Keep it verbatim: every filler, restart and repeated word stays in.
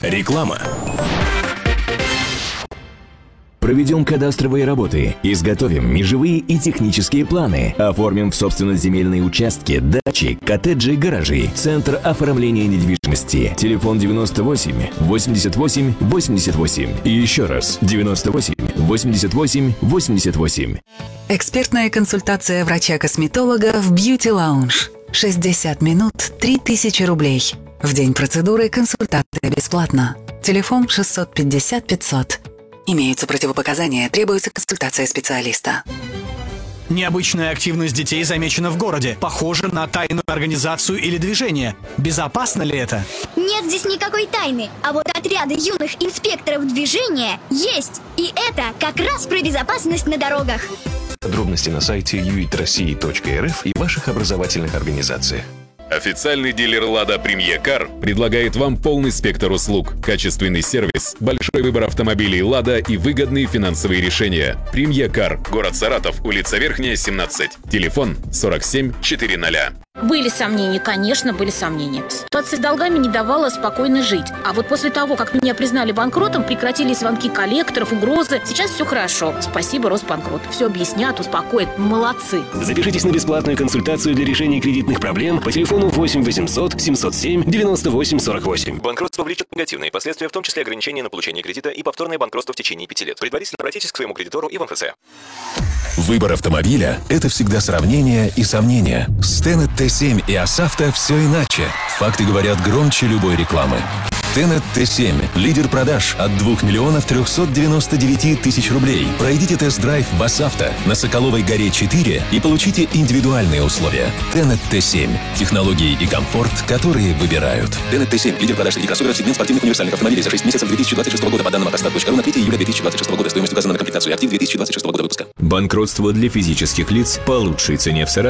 Реклама. Проведем кадастровые работы, изготовим межевые и технические планы, оформим в собственность земельные участки, дачи, коттеджи, гаражи. Центр оформления недвижимости. Телефон девяносто восемь восемьдесят восемь восемьдесят восемь. И еще раз девяносто восемь восемьдесят восемь восемьдесят восемь. Экспертная консультация врача-косметолога в Beauty Lounge. шестьдесят минут, три тысячи рублей. В день процедуры консультация бесплатна. Телефон шестьсот пятьдесят пятьсот. Имеются противопоказания, требуется консультация специалиста. Необычная активность детей замечена в городе. Похоже на тайную организацию или движение. Безопасно ли это? Нет здесь никакой тайны. А вот отряды юных инспекторов движения есть. И это как раз про безопасность на дорогах. Подробности на сайте ю и т россия точка эр эф и ваших образовательных организациях. Официальный дилер «Лада Премьер Кар» предлагает вам полный спектр услуг, качественный сервис, большой выбор автомобилей «Лада» и выгодные финансовые решения. «Премьер Кар», город Саратов, улица Верхняя, семнадцать. Телефон сорок семь четыреста. Были сомнения, конечно, были сомнения. Ситуация с долгами не давала спокойно жить. А вот после того, как меня признали банкротом, прекратились звонки коллекторов, угрозы. Сейчас все хорошо. Спасибо, Росбанкрот. Все объяснят, успокоят. Молодцы. Запишитесь на бесплатную консультацию для решения кредитных проблем по телефону восемь восемьсот семьсот семь девяносто восемь сорок восемь. Банкротство влечет негативные последствия, в том числе ограничения на получение кредита и повторное банкротство в течение пяти лет. Предварительно обратитесь к своему кредитору и в эн эф эс. Выбор автомобиля – это всегда сравнение и сомнения. С Tenet Т семь и Асавто все иначе. Факты говорят громче любой рекламы. Tenet Т семь – лидер продаж от двух миллионов трехсот девяноста девяти тысяч рублей. Пройдите тест-драйв в Асавто на Соколовой горе четыре и получите индивидуальные условия. Tenet Т семь – технологии и комфорт, которые выбирают. Tenet Т семь – лидер продаж среди кроссоверов, сегмент спортивных универсальных автомобилей за шесть месяцев две тысячи двадцать шестого года по данным автостат точка ру на третье июля две тысячи двадцать шестого года. Стоимость указана на комплектацию актив две тысячи двадцать шестого года выпуска. Банкротство для физических лиц по лучшей цене в Саратове.